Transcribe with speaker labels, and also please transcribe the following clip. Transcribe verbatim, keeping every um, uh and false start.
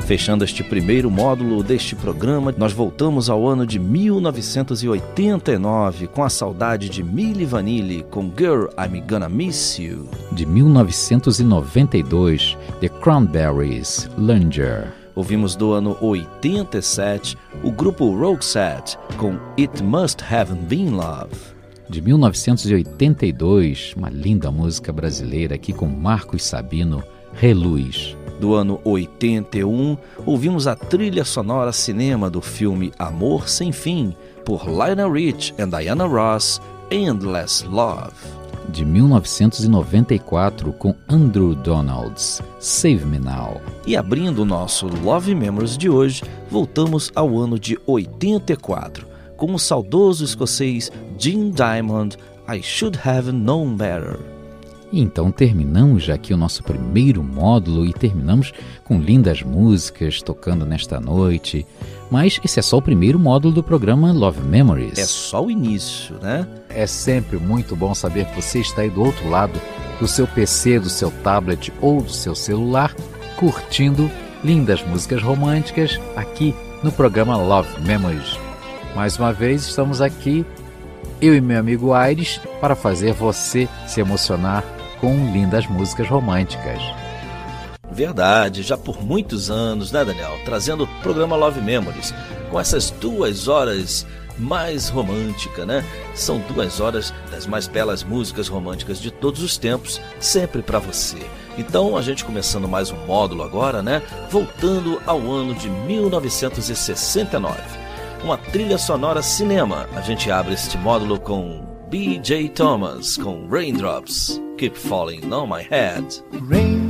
Speaker 1: Fechando este primeiro módulo deste programa, nós voltamos ao ano de mil novecentos e oitenta e nove com a saudade de Milli Vanilli com Girl, I'm Gonna Miss You.
Speaker 2: De mil novecentos e noventa e dois, The Cranberries, Langer.
Speaker 1: Ouvimos do ano oitenta e sete o grupo Roxette com It Must Have Been Love.
Speaker 2: De mil novecentos e oitenta e dois, uma linda música brasileira aqui com Marcos Sabino, Reluz.
Speaker 1: Do ano oitenta e um, ouvimos a trilha sonora cinema do filme Amor Sem Fim, por Lionel Rich e Diana Ross, Endless Love.
Speaker 2: De mil novecentos e noventa e quatro, com Andrew Donalds, Save Me Now.
Speaker 1: E abrindo o nosso Love Memories de hoje, voltamos ao ano de oitenta e quatro, com o saudoso escocês Jim Diamond, I Should Have Known Better.
Speaker 2: E então terminamos já aqui o nosso primeiro módulo e terminamos com lindas músicas tocando nesta noite. Mas esse é só o primeiro módulo do programa Love Memories.
Speaker 1: É só o início, né?
Speaker 3: É sempre muito bom saber que você está aí do outro lado do seu P C, do seu tablet ou do seu celular, curtindo lindas músicas românticas aqui no programa Love Memories. Mais uma vez estamos aqui, eu e meu amigo Aires, para fazer você se emocionar com lindas músicas românticas.
Speaker 1: Verdade, já por muitos anos, né, Daniel? Trazendo o programa Love Memories, com essas duas horas mais românticas, né? São duas horas das mais belas músicas românticas de todos os tempos, sempre para você. Então, a gente começando mais um módulo agora, né? Voltando ao ano de mil novecentos e sessenta e nove. Uma trilha sonora cinema. A gente abre este módulo com B J Thomas, com Raindrops Keep Falling on My Head.
Speaker 4: Rain